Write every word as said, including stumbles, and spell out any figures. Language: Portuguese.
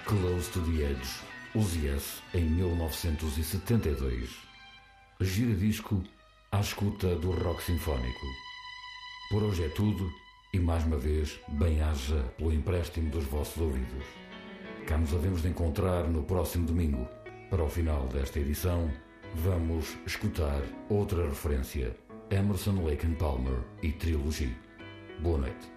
Close to the Edge, os Yes, em mil novecentos e setenta e dois. Giradisco à escuta do rock sinfónico. Por hoje é tudo e mais uma vez bem-aja pelo empréstimo dos vossos ouvidos. Cá nos havemos de encontrar no próximo domingo. Para o final desta edição, vamos escutar outra referência: Emerson, Lake and Palmer e Trilogy. Boa noite.